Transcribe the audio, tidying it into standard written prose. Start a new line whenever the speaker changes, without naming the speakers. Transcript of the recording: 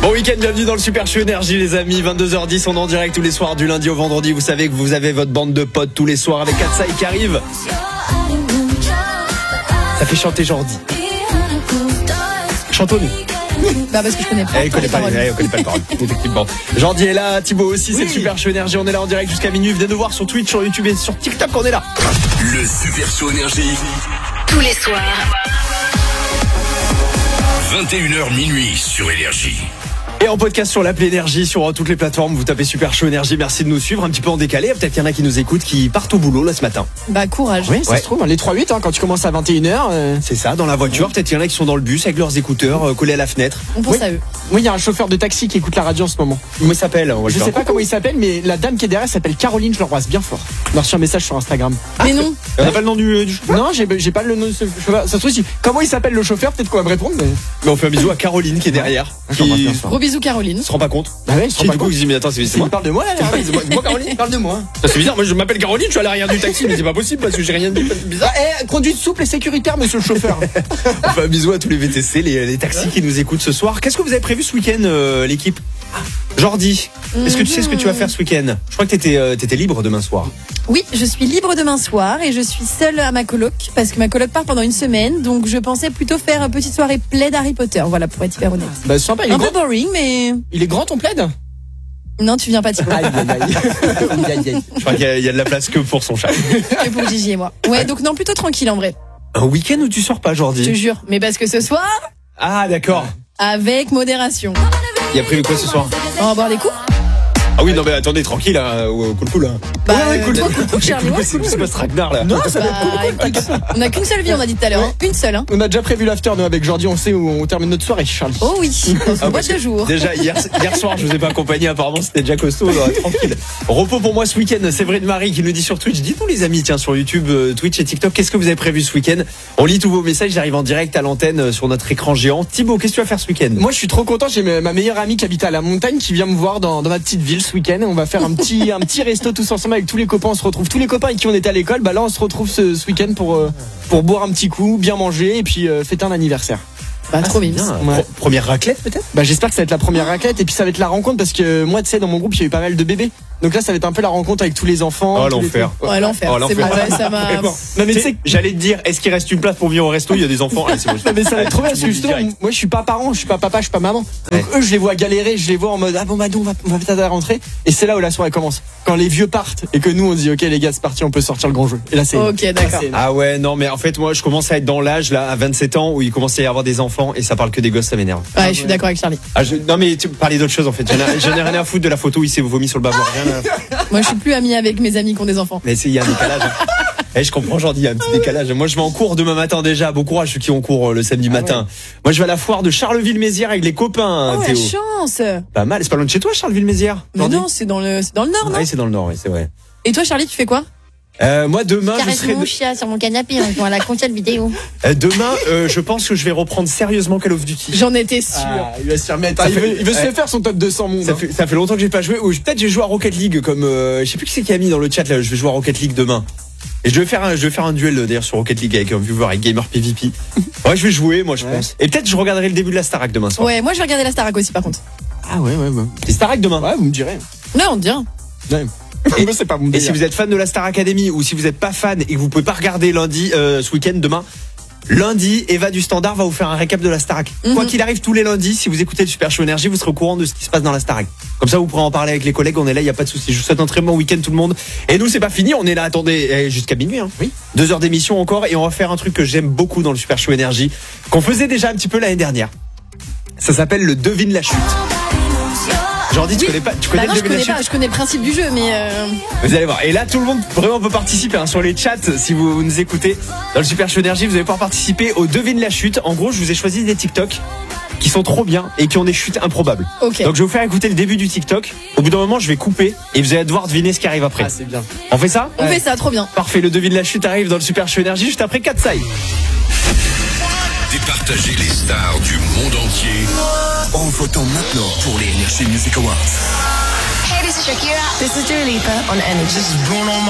Bon week-end, bienvenue dans le Super Show Énergie les amis, 22h10, on est en direct tous les soirs du lundi au vendredi. Vous savez que vous avez votre bande de potes tous les soirs avec Katsai qui arrive. Ça fait chanter Jordi. Chantons-nous.
Bah parce que je connais pas.
On connaît pas les paroles, effectivement. Jordi est là, Thibaut aussi, c'est le Super Show Énergie, on est là en direct jusqu'à minuit. Venez nous voir sur Twitch, sur YouTube et sur TikTok, on est là.
Le Super Show Énergie.
Tous les soirs.
21h minuit sur Énergie.
Et en podcast sur l'appli Énergie, sur toutes les plateformes, vous tapez Super Show Énergie. Merci de nous suivre un petit peu en décalé. Peut-être qu'il y en a qui nous écoutent, qui partent au boulot là ce matin.
Bah courage.
Oui, ça se trouve, les 3-8 quand tu commences à 21h.
C'est ça, dans la voiture. Peut-être qu'il y en a qui sont dans le bus avec leurs écouteurs collés à la fenêtre.
On pense à eux.
Oui, il y a un chauffeur de taxi qui écoute la radio en ce moment.
Comment il s'appelle?
Je sais pas comment il s'appelle, mais la dame qui est derrière s'appelle Caroline, je l'embrasse bien fort. On a reçu un message sur Instagram.
Mais non.
On n'a pas le nom du chauffeur?
Non, j'ai pas le nom de ce chauffeur. Ça se trouve, comment il s'appelle le chauffeur? Peut-être qu'on va me répondre.
Mais on fait un bisou à Caroline qui est derrière.
Gros bisous Caroline.
Se rend pas compte.
Bah ouais, je
Du coup, il dit mais attends, c'est
il
moi.
parle de moi là.
Moi Caroline, parle de moi. C'est bizarre, moi je m'appelle Caroline, je suis à l'arrière du taxi, mais c'est pas possible parce que j'ai rien dit. C'est bizarre.
Conduite souple et sécuritaire, monsieur le chauffeur.
On fait un bisou à tous les VTC, les taxis qui nous écoutent ce soir. Qu'est-ce que vous avez prévu ce week-end, l'équipe? Jordi, est-ce que tu sais ce que tu vas faire ce week-end? Je crois que t'étais libre demain soir.
Oui, je suis libre demain soir et je suis seule à ma coloc parce que ma coloc part pendant une semaine. Donc je pensais plutôt faire une petite soirée plaid Harry Potter. Voilà, pour être hyper honnête.
Bah sympa, il est
Un peu
grand.
boring, mais
Il est grand ton plaid?
non, tu viens pas Thibaut.
Aïe aïe aïe.
Je crois qu'il y a de la place que pour son chat.
Que pour Gigi et moi. Ouais, donc non, plutôt tranquille en vrai.
Un week-end où tu sors pas,
Je te
Jordi?
jure. Mais parce que ce soir,
Ah d'accord.
avec modération.
Il y a prévu quoi ce soir?
On va boire des coups.
Ah oui, non mais attendez, tranquille, hein, cool. Hein.
Bah,
cool.
cool, Charlie. Ouais,
C'est pas ce traquenard là.
Non, ça va
Bah,
être cool.
écoute, on a qu'une seule vie, on a dit tout à l'heure. Hein. Une seule. Hein.
On a déjà prévu l'after, nous, avec Jordi, on sait où on termine notre soirée, Charlie.
Oh oui, dans une
Ah,
boîte de jour.
Déjà hier soir je vous ai pas accompagné, apparemment c'était déjà costaud, tranquille. Repos pour moi ce week-end, Séverine Marie qui nous dit sur Twitch, dites-nous les amis, tiens sur YouTube, Twitch et TikTok, qu'est-ce que vous avez prévu ce week-end? On lit tous vos messages, j'arrive en direct à l'antenne sur notre écran géant. Thibaut, qu'est-ce que tu vas faire ce week-end?
Moi, je suis trop content. J'ai ma meilleure amie qui habite à la montagne qui vient me voir dans ma petite ville ce week-end. On va faire un petit resto tous ensemble avec tous les copains. On se retrouve tous les copains avec qui on était à l'école. Bah là, on se retrouve ce week-end pour boire un petit coup, bien manger et puis fêter un anniversaire.
Bah, trop mignon.
Ouais.
Première raclette peut-être?
Bah j'espère que ça va être la première raclette et puis ça va être la rencontre parce que moi, tu sais, dans mon groupe, il y a eu pas mal de bébés. Donc là, ça va être un peu la rencontre avec tous les enfants.
Oh
tous les
l'enfer.
trucs.
Ouais, l'enfer.
Oh,
C'est bon,
l'enfer.
ouais, ça m'a.
Vraiment.
Non mais tu
Tu
sais
sais, j'allais te dire, est-ce qu'il reste une place pour venir au resto? Il y a des enfants. Allez, c'est bon.
Non, mais ça va être trop bien parce que
Je
justement,
direct.
moi je suis pas parent, je suis pas papa, je suis pas maman. Donc
Ouais.
eux, je les vois galérer, je les vois en mode ah bon bah nous on va peut-être rentrer. Et c'est là où la soirée commence. Quand les vieux partent et que nous on dit ok les gars c'est parti, on peut sortir le grand jeu. Et là c'est.
Ok, d'accord.
Ah ouais, non mais en fait moi je commence à être dans l'âge là à 27 ans où il commence à y avoir des enfants et ça parle que des gosses, ça m'énerve.
Ouais, je suis d'accord avec Charlie.
Non mais tu parlais d'autre chose en fait. J'en ai rien à foutre de la photo où il s'est vomi sur le bavard. Rien à...
Moi, je suis plus amie avec mes amis qui ont des enfants.
Mais il y a un décalage. Je comprends Jordi, il y a un petit décalage. Moi je vais en cours demain matin déjà. Bon courage ceux qui ont cours le samedi matin. Moi je vais à la foire de Charleville-Mézières avec les copains.
Oh, la
Théo.
chance.
Pas mal. C'est pas loin de chez toi Charleville-Mézières?
Mais
Jordi
non, c'est dans le nord, non?
Oui c'est dans le nord, oui c'est vrai.
Et toi, Charlie, tu fais quoi?
Moi demain je serai
Mon chien sur mon canapé en jouant à la console vidéo.
demain je pense que je vais reprendre sérieusement Call of Duty.
J'en étais sûre.
Il va se remettre.
Ça
Il
fait-
veut se
ouais.
faire son top 200 monde.
Ça fait longtemps que j'ai pas joué. Ou peut-être j'ai joué à Rocket League comme je sais plus qui c'est qui a mis dans le chat là. Je vais jouer à Rocket League demain. Et je vais faire un duel d'ailleurs sur Rocket League avec un viewer avec Gamer PvP. Ouais, je vais jouer moi je pense. Et peut-être je regarderai le début de la Starac demain soir.
Ouais, moi, je vais regarder la Starac aussi, par contre.
Ah ouais.
C'est Starac demain.
Ouais, vous me direz.
Non, on te dira.
Ouais. Moi, c'est pas mon
Et
délire.
si vous êtes fan de la Star Academy ou si vous n'êtes pas fan et que vous pouvez pas regarder lundi ce week-end demain. Lundi, Eva du Standard va vous faire un récap de la Starac. Quoi qu'il arrive tous les lundis, si vous écoutez le Super Show Énergie, vous serez au courant de ce qui se passe dans la Starac. Comme ça, vous pourrez en parler avec les collègues. On est là, il y a pas de souci. Je vous souhaite un très bon week-end tout le monde. Et nous, c'est pas fini. On est là, attendez, jusqu'à minuit. Hein.
Oui.
2 heures d'émission encore et on va faire un truc que j'aime beaucoup dans le Super Show Énergie, qu'on faisait déjà un petit peu l'année dernière. Ça s'appelle le devine la chute. Jordi, tu connais pas? Tu connais
Bah non,
le
je
devine la
connais
chute?
pas. Je connais le principe du jeu, mais
Vous allez voir. Et là, tout le monde vraiment peut participer sur les chats. Si vous nous écoutez dans le Super Show Énergie, vous allez pouvoir participer au devine la chute. En gros, je vous ai choisi des TikTok qui sont trop bien et qui ont des chutes improbables.
Ok.
Donc je vais vous faire écouter le début du TikTok. Au bout d'un moment, je vais couper et vous allez devoir deviner ce qui arrive après.
Ah c'est bien.
On fait ça?
on fait ça, trop bien.
Parfait. Le devine la chute arrive dans le Super Show Énergie juste après Katsai.
Départager les stars du monde entier en votant maintenant pour les Energy Music Awards.
Hey, this is Shakira.
This is Dua Lipa on Energy.